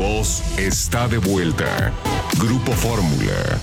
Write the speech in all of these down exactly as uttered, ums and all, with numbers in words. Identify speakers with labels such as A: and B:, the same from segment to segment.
A: voz está de vuelta. Grupo Fórmula.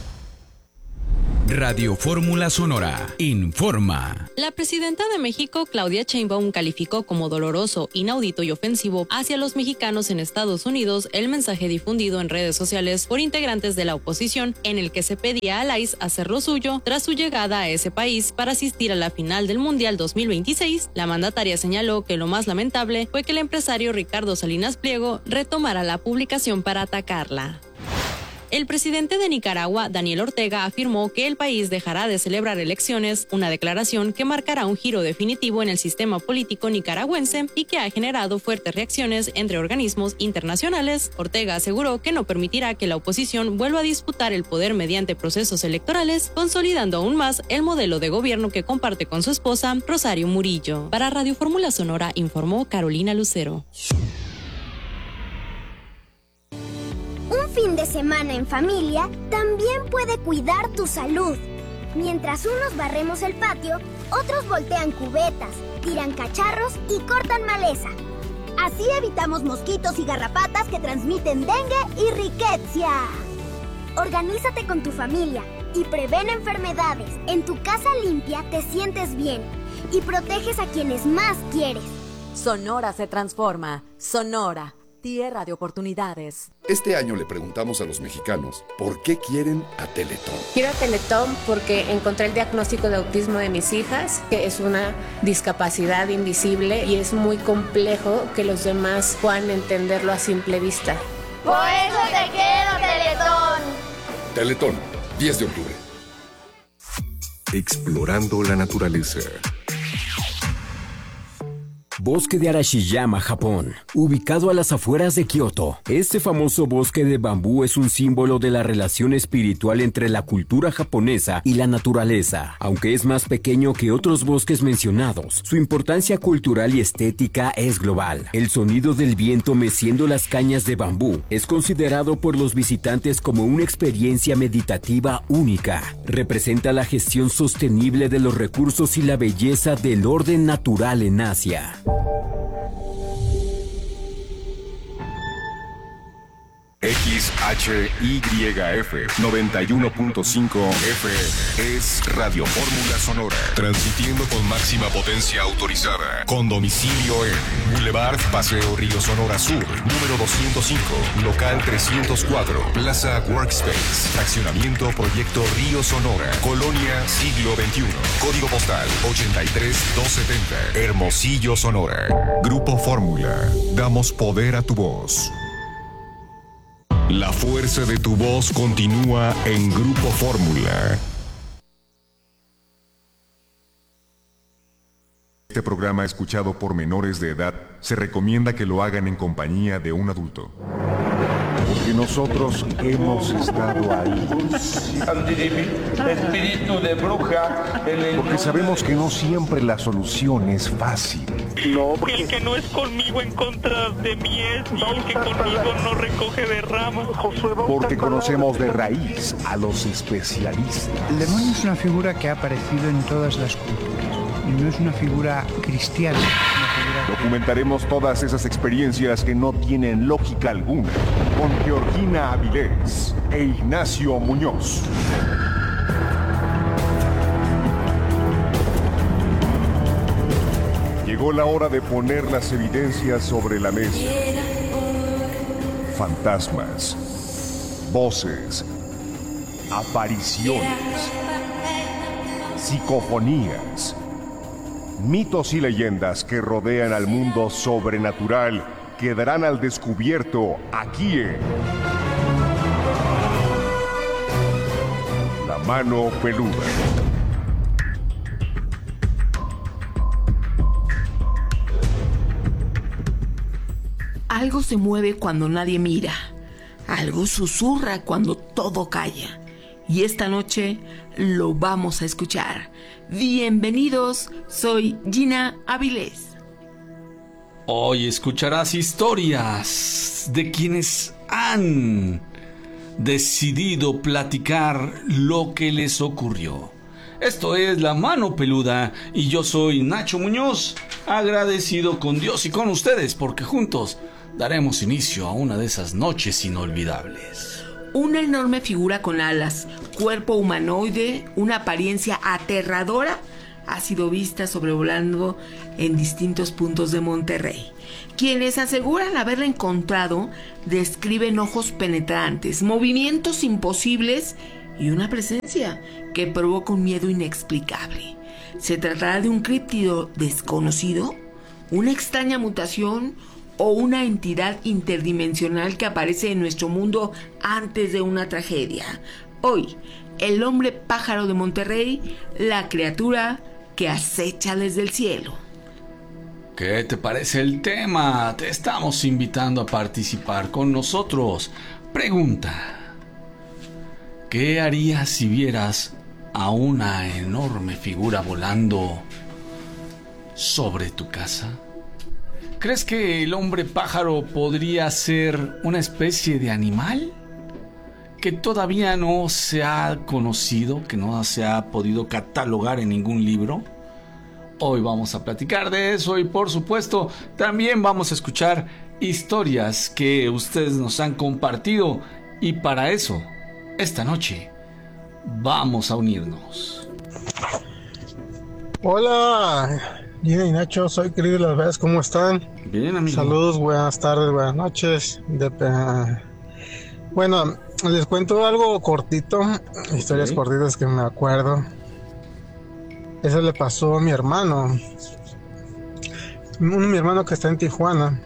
B: Radio Fórmula Sonora informa.
C: La presidenta de México, Claudia Sheinbaum, calificó como doloroso, inaudito y ofensivo hacia los mexicanos en Estados Unidos el mensaje difundido en redes sociales por integrantes de la oposición en el que se pedía a la I C E hacer lo suyo tras su llegada a ese país para asistir a la final del Mundial dos mil veintiséis. La mandataria señaló que lo más lamentable fue que el empresario Ricardo Salinas Pliego retomara la publicación para atacarla. El presidente de Nicaragua, Daniel Ortega, afirmó que el país dejará de celebrar elecciones, una declaración que marcará un giro definitivo en el sistema político nicaragüense y que ha generado fuertes reacciones entre organismos internacionales. Ortega aseguró que no permitirá que la oposición vuelva a disputar el poder mediante procesos electorales, consolidando aún más el modelo de gobierno que comparte con su esposa, Rosario Murillo. Para Radio Fórmula Sonora, informó Carolina Lucero.
D: Un fin de semana en familia también puede cuidar tu salud. Mientras unos barremos el patio, otros voltean cubetas, tiran cacharros y cortan maleza. Así evitamos mosquitos y garrapatas que transmiten dengue y riqueza. Organízate con tu familia y prevén enfermedades. En tu casa limpia te sientes bien y proteges a quienes más quieres.
E: Sonora se transforma. Sonora, tierra de oportunidades.
F: Este año le preguntamos a los mexicanos por qué quieren a Teletón.
G: Quiero a Teletón porque encontré el diagnóstico de autismo de mis hijas, que es una discapacidad invisible y es muy complejo que los demás puedan entenderlo a simple vista.
H: ¡Por eso te quiero, Teletón!
F: Teletón, diez de octubre.
A: Explorando la naturaleza.
I: Bosque de Arashiyama, Japón, ubicado a las afueras de Kioto. Este famoso bosque de bambú es un símbolo de la relación espiritual entre la cultura japonesa y la naturaleza. Aunque es más pequeño que otros bosques mencionados, su importancia cultural y estética es global. El sonido del viento meciendo las cañas de bambú es considerado por los visitantes como una experiencia meditativa única. Representa la gestión sostenible de los recursos y la belleza del orden natural en Asia.
A: X H Y F noventa y uno punto cinco F M es Radio Fórmula Sonora, transmitiendo con máxima potencia autorizada, con domicilio en Boulevard Paseo Río Sonora Sur, número doscientos cinco, local trescientos cuatro, Plaza Workspace, fraccionamiento Proyecto Río Sonora, Colonia Siglo veintiuno, código postal ochenta y tres doscientos setenta, Hermosillo, Sonora. Grupo Fórmula, damos poder a tu voz. La fuerza de tu voz continúa en Grupo Fórmula. Este programa, escuchado por menores de edad, se recomienda que lo hagan en compañía de un adulto.
J: Porque nosotros hemos estado ahí.
K: Espíritu de bruja.
J: Porque sabemos que no siempre la solución es fácil.
K: No,
L: porque el que no es conmigo en contra de mí es, y el que conmigo no recoge de ramas.
J: Porque conocemos de raíz a los especialistas.
M: El demonio es una figura que ha aparecido en todas las culturas. Y no es una figura cristiana. Es una figura...
J: Documentaremos todas esas experiencias que no tienen lógica alguna con Georgina Avilés e Ignacio Muñoz. Llegó la hora de poner las evidencias sobre la mesa. Fantasmas, voces, apariciones, psicofonías, mitos y leyendas que rodean al mundo sobrenatural quedarán al descubierto aquí en La Mano Peluda.
N: Algo se mueve cuando nadie mira. Algo susurra cuando todo calla. Y esta noche lo vamos a escuchar. Bienvenidos, soy Gina Avilés.
O: Hoy escucharás historias de quienes han decidido platicar lo que les ocurrió. Esto es La Mano Peluda y yo soy Nacho Muñoz, agradecido con Dios y con ustedes porque juntos daremos inicio a una de esas noches inolvidables.
N: Una enorme figura con alas, cuerpo humanoide, una apariencia aterradora, ha sido vista sobrevolando en distintos puntos de Monterrey. Quienes aseguran haberla encontrado describen ojos penetrantes, movimientos imposibles y una presencia que provoca un miedo inexplicable. ¿Se tratará de un críptido desconocido, una extraña mutación o una entidad interdimensional que aparece en nuestro mundo antes de una tragedia? Hoy, el hombre pájaro de Monterrey, la criatura que acecha desde el cielo.
O: ¿Qué te parece el tema? Te estamos invitando a participar con nosotros. Pregunta: ¿qué harías si vieras a una enorme figura volando sobre tu casa? ¿Crees que el hombre pájaro podría ser una especie de animal que todavía no se ha conocido, que no se ha podido catalogar en ningún libro? Hoy vamos a platicar de eso y, por supuesto, también vamos a escuchar historias que ustedes nos han compartido, y para eso, esta noche vamos a unirnos.
P: Hola, Gina y Nacho, soy querido Las Vegas, ¿cómo están?
O: Bien, amigo.
P: Saludos, buenas tardes, buenas noches. De, uh, bueno, les cuento algo cortito, historias okay. cortitas que me acuerdo. Eso le pasó a mi hermano, un mi hermano que está en Tijuana.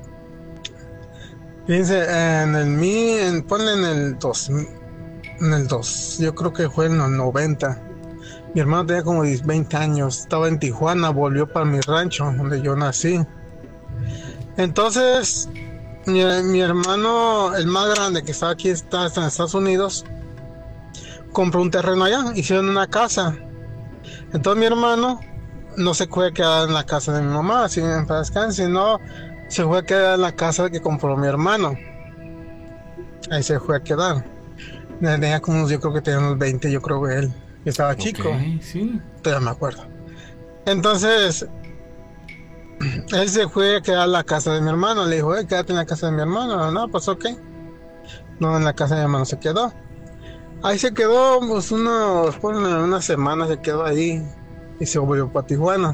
P: Fíjense, en el mi, en, ponle en el dos, en el dos, yo creo que fue en los noventa. Mi hermano tenía como veinte años, estaba en Tijuana, volvió para mi rancho, donde yo nací. Entonces, mi, mi hermano, el más grande, que está aquí, está, está en Estados Unidos, compró un terreno allá, hicieron una casa. Entonces mi hermano no se puede quedar en la casa de mi mamá, si en paz descanse, sino se fue a quedar en la casa que compró mi hermano. Ahí se fue a quedar. Tenía como, yo creo que tenía unos veinte, yo creo que él. Estaba chico.
O: Okay, sí.
P: Todavía me acuerdo. Entonces, él se fue a quedar en la casa de mi hermano. Le dijo, eh, quédate en la casa de mi hermano. No, pues ok. No, en la casa de mi hermano se quedó. Ahí se quedó, pues unos, pues, una semana se quedó ahí y se volvió para Tijuana.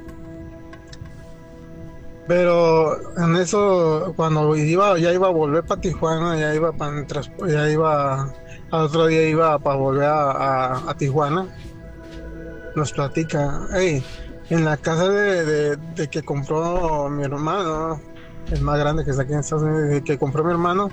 P: Pero en eso, cuando iba, ya iba a volver para Tijuana, ya iba para, ya iba, al otro día iba para volver a, a, a Tijuana, nos platica, hey, en la casa de, de, de que compró mi hermano, el más grande que está aquí en Estados Unidos, de que compró mi hermano,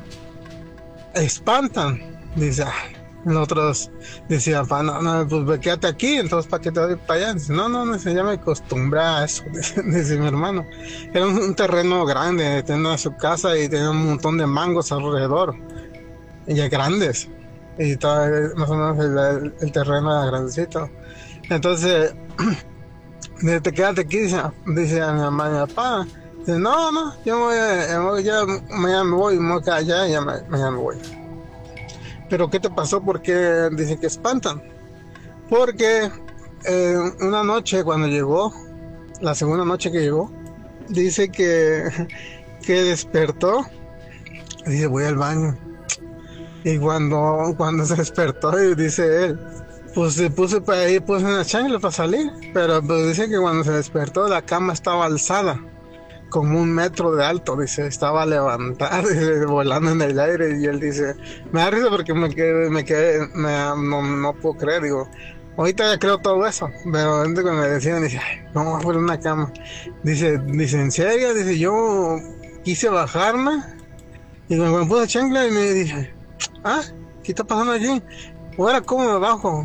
P: espantan, dice, ay. Nosotros decían, no, no, pues quédate aquí, entonces ¿para qué te voy para allá? Dice, no, no, no, ya me acostumbré a eso, dice, dice mi hermano. Era un, un terreno grande, tenía su casa y tenía un montón de mangos alrededor, y ya grandes, y estaba más o menos el, el, el terreno era grandecito. Entonces, dice, te quédate aquí, dice, dice a mi mamá y mi papá, dice, no, no, yo me voy, ya, mañana me voy, me voy a allá y ya me, mañana me voy. ¿Pero qué te pasó? Porque dicen que espantan. Porque eh, una noche cuando llegó, la segunda noche que llegó, dice que, que despertó, dice, voy al baño. Y cuando, cuando se despertó, dice él, pues se puso para ir, puse una chancla para salir. Pero pues, dice que cuando se despertó, la cama estaba alzada, como un metro de alto, dice, estaba levantada, dice, volando en el aire, y él dice, me da risa porque me quedé, me quedé, me, no, no puedo creer, digo, ahorita ya creo todo eso, pero antes cuando me decían, dice, ay, no, voy a poner una cama, dice, dice, ¿en serio? Dice, yo quise bajarme, y cuando me puse chancla, y me dije, ah, ¿qué está pasando allí? Ahora, ¿cómo me bajo?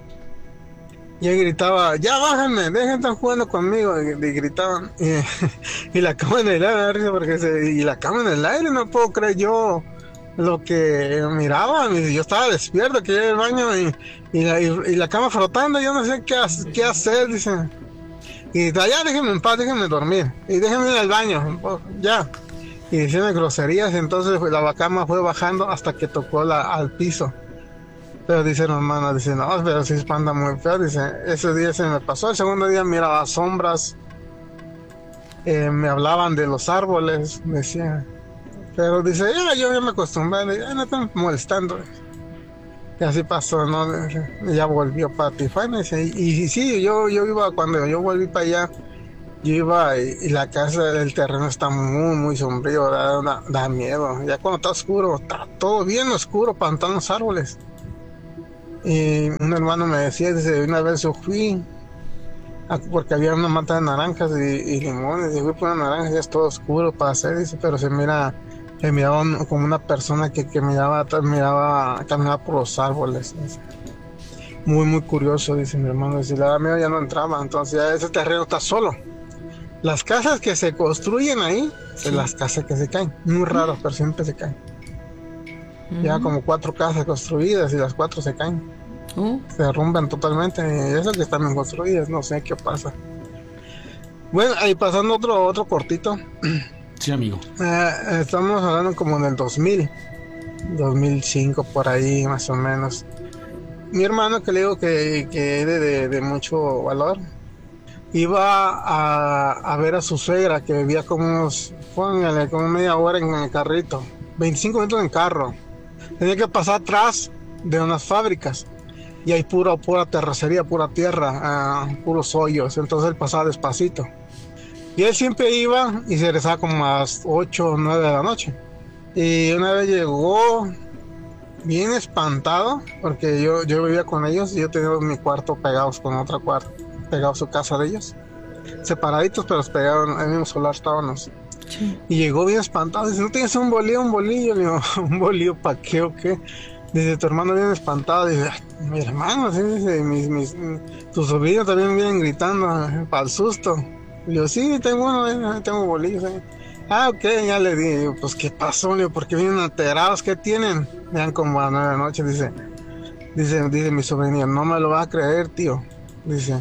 P: Y él gritaba, ya bájenme, dejen de estar jugando conmigo, y, y gritaban, y, y la cama en el aire, porque se, y la cama en el aire, no puedo creer yo lo que miraba, yo estaba despierto, que iba al baño, y, y, la, y, y la cama flotando, yo no sé qué, qué hacer, dice, y ya déjenme en paz, déjenme dormir, y déjenme ir al baño, ya, y diciendo groserías, entonces la cama fue bajando hasta que tocó la, al piso. Pero dice mi hermana, dice, no, pero sí espanta muy feo, dice, ese día se me pasó, el segundo día miraba sombras, eh, me hablaban de los árboles, decía, Pero dice, ya, yo ya me acostumbré, ya no están molestando. Y así pasó, ¿no? Y ya volvió para Tijuana. Y, y, y sí, yo, yo iba, cuando yo volví para allá, yo iba y, y la casa, el terreno está muy, muy sombrío, da, da, da miedo. Ya cuando está oscuro, está todo bien oscuro, pantanos, árboles. Y un hermano me decía, dice, una vez yo fui, porque había una mata de naranjas y, y limones, y fui por una naranja y es todo oscuro para hacer, dice, pero se mira, se miraba un, como una persona que, que miraba, miraba, caminaba por los árboles, dice. Muy, muy curioso, dice mi hermano, dice, la verdad ya no entraba, entonces ya ese terreno está solo. Las casas que se construyen ahí, sí. Son las casas que se caen, muy raras, pero siempre se caen. Uh-huh. Ya como cuatro casas construidas y las cuatro se caen. Uh. Se derrumban totalmente. Y eso que están bien construidas, no sé qué pasa. Bueno, ahí pasando otro otro cortito.
O: Sí, amigo.
P: Eh, estamos hablando como en el dos mil, dos mil cinco, por ahí más o menos. Mi hermano, que le digo que, que es de, de, de mucho valor, iba a, a ver a su suegra, que vivía como unos, póngale, como media hora en el carrito, veinticinco minutos en carro. Tenía que pasar atrás de unas fábricas y hay pura, pura terracería, pura tierra, uh, puros hoyos. Entonces él pasaba despacito. Y él siempre iba y se regresaba como a las ocho o nueve de la noche. Y una vez llegó bien espantado, porque yo, yo vivía con ellos y yo tenía mi cuarto pegados con otra cuarto, pegados a su casa de ellos. Separaditos, pero pegados en el mismo solar estábamos. Sí. Y llegó bien espantado, dice, ¿no tienes un bolillo, un bolillo? Le digo, ¿un bolillo para qué o qué? Dice, tu hermano viene espantado. Dice, mi hermano, sí, dice, mis, mis, tus sobrinos también vienen gritando para el susto. Le digo, sí, tengo uno, tengo bolillos. ¿Eh? Ah, ok, ya le di. Digo, pues, ¿qué pasó? Le digo, ¿por qué vienen alterados? ¿Qué tienen? Vean como a nueve de la noche, dice, dice, dice mi sobrino, no me lo vas a creer, tío. Dice,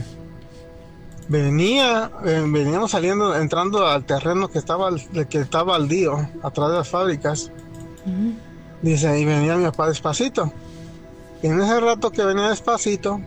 P: venía, eh, veníamos saliendo, entrando al terreno que estaba, que estaba baldío, atrás de las fábricas. Uh-huh. Dice, y venía mi papá despacito. Y en ese rato que venía despacito,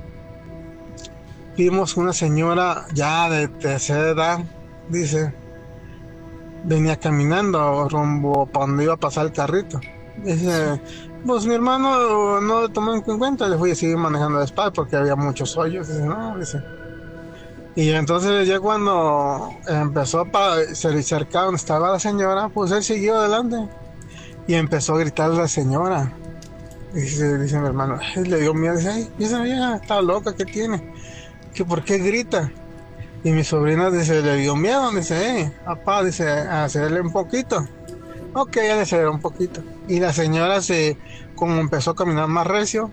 P: vimos una señora ya de tercera edad, dice, venía caminando rumbo para donde iba a pasar el carrito. Dice, pues mi hermano no lo tomó en cuenta, le fui a seguir manejando despacio porque había muchos hoyos. Dice, no, dice. Y entonces ya cuando empezó para ser cerca donde estaba la señora, pues él siguió adelante y empezó a gritar a la señora. Dice, dice mi hermano, le dio miedo, dice, ay, esa vieja está loca, ¿qué tiene? ¿Que por qué grita? Y mi sobrina dice, le dio miedo, dice, eh, papá, dice, aceleré un poquito. Ok, ya le aceleró un poquito. Y la señora se, como empezó a caminar más recio,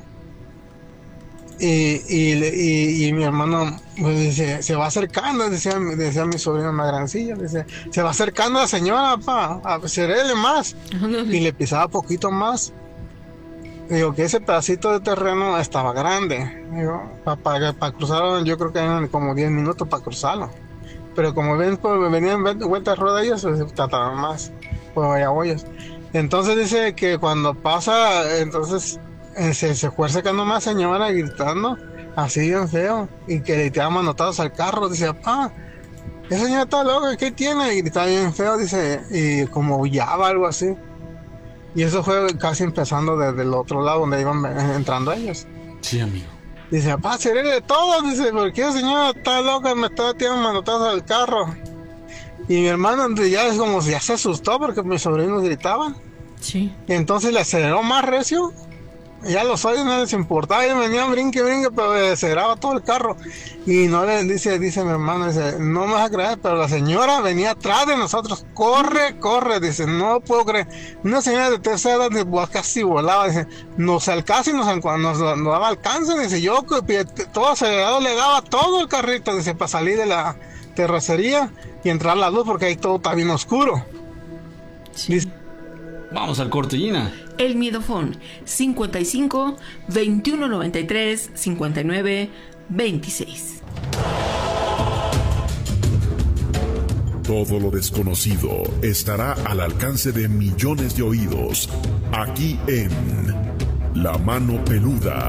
P: y, y, y, y mi hermano pues, dice, se va acercando, decía, decía mi sobrina más grancilla, dice, se va acercando a la señora, papá, acelerele más. Y le pisaba poquito más. Digo que ese pedacito de terreno estaba grande. Digo, para, para cruzarlo, yo creo que eran como diez minutos para cruzarlo. Pero como ven, pues, venían vueltas de rueda ellos, pues, trataban más. Pues vaya hoyos. Entonces dice que cuando pasa, entonces eh, se, se fue acercando más señora gritando, así bien feo, y que le tiraban manotados al carro. Dice, papá, esa señora está loca, ¿qué tiene? Y gritaba bien feo, dice, y como aullaba, algo así. Y eso fue casi empezando desde el otro lado donde iban entrando ellos.
O: Sí, amigo.
P: Dice, papá, seré de todo. Dice, ¿por qué señora está loca? Me está tirando manotazos al carro. Y mi hermano ya es como ya se asustó porque mis sobrinos gritaban.
N: Sí.
P: Y entonces le aceleró más recio. Ya los hoyos no les importaba. Ellos venían brinque, brinque, pero le aceleraba todo el carro. Y no le dice, dice mi hermano, dice, no me vas a creer, pero la señora venía atrás de nosotros. Corre, corre, dice, no puedo creer. Una señora de tercera edad casi volaba, dice, nos alcanza y nos, nos, nos daba alcance. Dice, yo todo acelerado le daba todo el carrito, dice, para salir de la terracería y entrar a la luz porque ahí todo está bien oscuro.
N: Sí.
P: Dice,
O: vamos al corte, Gina.
N: El Miedofón cincuenta y cinco, veintiuno noventa y tres, cincuenta y nueve, veintiséis.
A: Todo lo desconocido estará al alcance de millones de oídos aquí en La Mano Peluda,